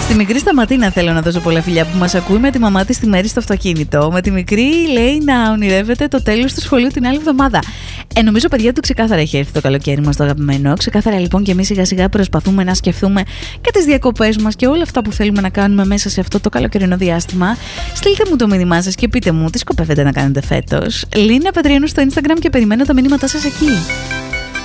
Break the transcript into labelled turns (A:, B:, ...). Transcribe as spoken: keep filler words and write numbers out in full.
A: Στη μικρή Σταματίνα θέλω να δώσω πολλά φιλιά που μας ακούει με τη μαμά της στη μέρη στο αυτοκίνητο. Με τη μικρή λέει να ονειρεύεται το τέλος του σχολείου την άλλη εβδομάδα. Ε, νομίζω, παιδιά, του ξεκάθαρα έχει έρθει το καλοκαίρι μας το αγαπημένο. Ξεκάθαρα λοιπόν και εμείς σιγά σιγά προσπαθούμε να σκεφτούμε και τις διακοπές μας και όλα αυτά που θέλουμε να κάνουμε μέσα σε αυτό το καλοκαιρινό διάστημα. Στείλτε μου το μήνυμά σας και πείτε μου τι σκοπεύετε να κάνετε φέτος. Λίνα Πετριανού στο Instagram και περιμένω τα μηνύματά σας εκεί.